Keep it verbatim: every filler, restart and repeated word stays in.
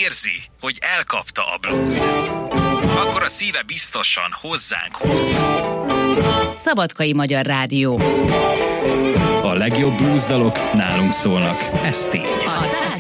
érzi, hogy elkapta a blues, akkor a szíve biztosan hozzánk húz. Szabadkai Magyar Rádió. A legjobb blues dalok nálunk szólnak, ez tény. A